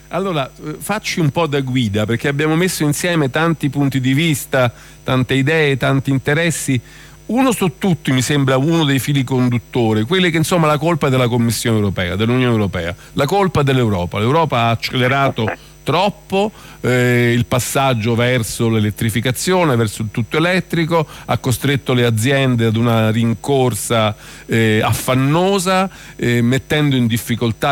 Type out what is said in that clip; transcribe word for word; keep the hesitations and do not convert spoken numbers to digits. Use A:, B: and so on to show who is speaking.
A: Allora, facci un po' da guida, perché abbiamo messo insieme tanti punti di vista, tante idee, tanti interessi. Uno su tutti mi sembra uno dei fili conduttori, quelli che insomma la colpa è della Commissione europea, dell'Unione Europea, la colpa dell'Europa. L'Europa ha accelerato troppo eh, il passaggio verso l'elettrificazione, verso il tutto elettrico, ha costretto le aziende ad una rincorsa eh, affannosa, eh, mettendo in difficoltà